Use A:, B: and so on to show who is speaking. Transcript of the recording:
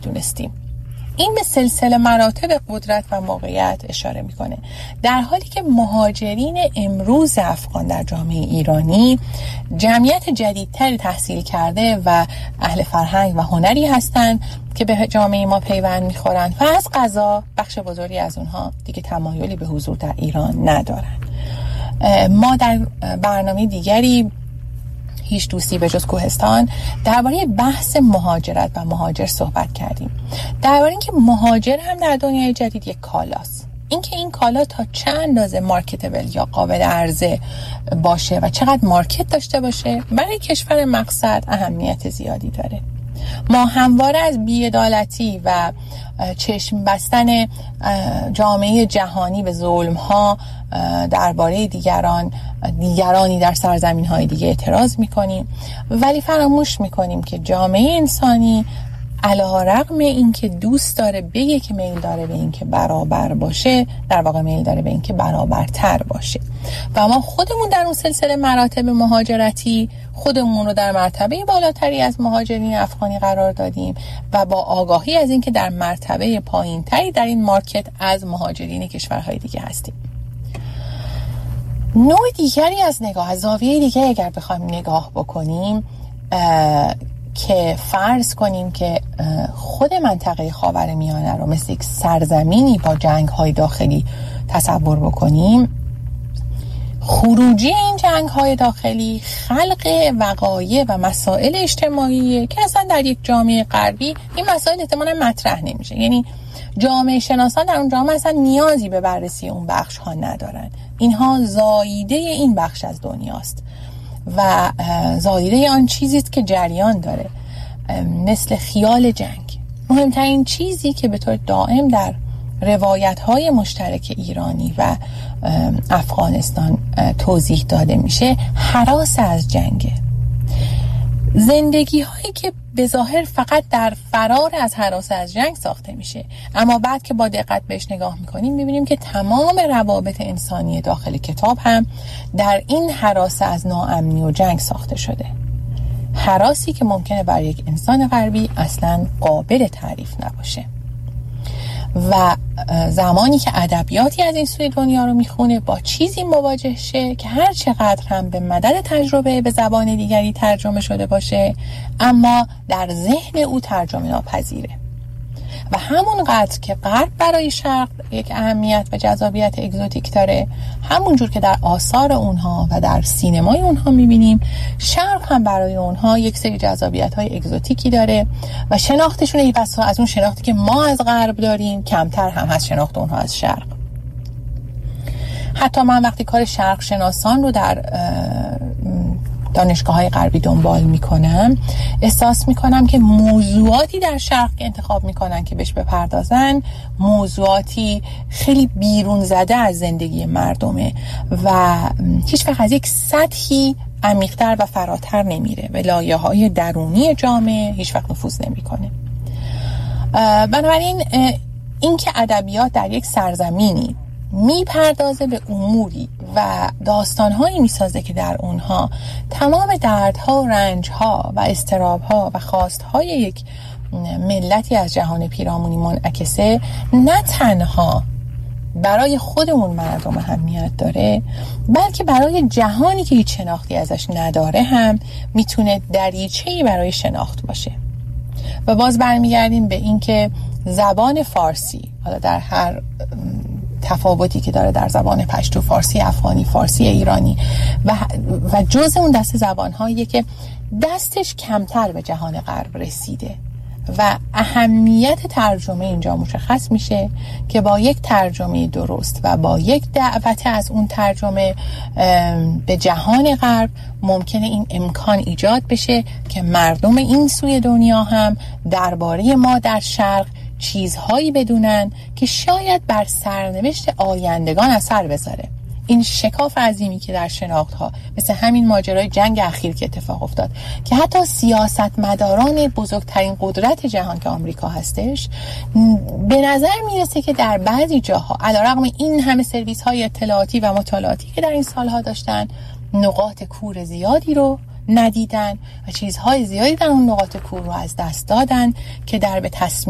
A: میدونستیم. این به سلسله مراتب قدرت و موقعیت اشاره میکنه، در حالی که مهاجرین امروز افغان در جامعه ایرانی جمعیت جدیدتری تحصیل کرده و اهل فرهنگ و هنری هستند که به جامعه ما پیوند میخورند و از قضا بخش بزرگی از اونها دیگه تمایلی به حضور در ایران ندارند. ما در برنامه دیگری هیچ دوستی به جز کوهستان درباره بحث مهاجرت و مهاجر صحبت کردیم، درباره اینکه مهاجر هم در دنیای جدید یک کالاست، اینکه این کالا تا چند اندازه مارکتبل یا قابل عرضه باشه و چقدر مارکت داشته باشه برای کشور مقصد اهمیت زیادی داره. ما همواره از بی‌عدالتی و چشم بستن جامعه جهانی به ظلم‌ها درباره دیگرانی در سرزمین‌های دیگه اعتراض می‌کنیم، ولی فراموش می‌کنیم که جامعه انسانی علی‌رغم اینکه دوست داره بگه که میل داره به اینکه برابر باشه، در واقع میل داره به اینکه برابرتر باشه و ما خودمون در اون سلسله مراتب مهاجرتی خودمون رو در مرتبه بالاتری از مهاجرین افغانی قرار دادیم و با آگاهی از اینکه در مرتبه پایینتری در این مارکت از مهاجرین کشورهای دیگه هستیم. نوع دیگری از نگاه، از زاویه دیگه اگر بخوایم نگاه بکنیم، که فرض کنیم که خود منطقه خاورمیانه رو مثل یک سرزمینی با جنگ‌های داخلی تصور بکنیم، خروجی این جنگ‌های داخلی خلق وقایع و مسائل اجتماعی که اصلا در یک جامعه غربی این مسائل احتمالاً مطرح نمیشه. یعنی جامعه شناسان در اون جامعه اصلا نیازی به بررسی اون بخش ها ندارن. اینها زاییده این بخش از دنیاست و زاییده آن چیزیست که جریان داره، مثل خیال جنگ. مهمترین چیزی که به طور دائم در روایت‌های مشترک ایرانی و افغانستان توضیح داده میشه هراس از جنگه. زندگی هایی که به ظاهر فقط در فرار از هراس از جنگ ساخته میشه، اما بعد که با دقت بهش نگاه میکنیم میبینیم که تمام روابط انسانی داخل کتاب هم در این هراس از ناامنی و جنگ ساخته شده. هراسی که ممکنه برای یک انسان غربی اصلاً قابل تعریف نباشه و زمانی که ادبیاتی از این سوی دنیا رو میخونه با چیزی مواجه شه که هر چقدر هم به مدد تجربه به زبان دیگری ترجمه شده باشه اما در ذهن او ترجمه ناپذیره و همون قدر که غرب برای شرق یک اهمیت و جذابیت اگزوتیک داره، همون جور که در آثار اونها و در سینمای اونها میبینیم، شرق هم برای اونها یک سری جذابیت‌های اگزوتیکی داره و شناختشون ای بسا از اون شناختی که ما از غرب داریم کمتر هم هست شناخت اونها از شرق. حتی من وقتی کار شرق شناسان رو در دانشگاه‌های غربی دنبال میکنم احساس میکنم که موضوعاتی در شرق که انتخاب میکنن که بهش بپردازن موضوعاتی خیلی بیرون زده از زندگی مردمه و هیچ وقت از یک سطحی عمیق‌تر و فراتر نمیره و لایه‌های درونی جامعه هیچ وقت نفوذ نمیکنه. بنابراین این که ادبیات در یک سرزمینی میپردازه به اموری و داستانهایی میسازه که در اونها تمام دردها و رنجها و اضطرابها و خواستهای یک ملتی از جهان پیرامونی منعکسه، نه تنها برای خودمون مردم اهمیت داره بلکه برای جهانی که هیچ شناختی ازش نداره هم میتونه دریچه‌ای برای شناخت باشه. و باز برمیگردیم به این که زبان فارسی، حالا در هر تفاوتی که داره در زبان پشتو، فارسی افغانی، فارسی ایرانی و جز اون دست زبان‌هایی که دستش کمتر به جهان غرب رسیده و اهمیت ترجمه اینجا مشخص میشه که با یک ترجمه درست و با یک دعوت از اون ترجمه به جهان غرب ممکنه این امکان ایجاد بشه که مردم این سوی دنیا هم درباره ما در شرق چیزهایی بدونن که شاید بر سرنوشت آیندگان اثر بذاره. این شکاف عظیمی که در شناخت‌ها مثل همین ماجرای جنگ اخیر که اتفاق افتاد که حتی سیاستمداران بزرگترین قدرت جهان که آمریکا هستش به نظر میرسه که در بعضی جاها علیرغم این همه سرویس‌های اطلاعاتی و مطالعاتی که در این سالها داشتن نقاط کور زیادی رو ندیدن و چیزهای زیادی در اون نقاط کور رو از دست دادن که در به تصمیم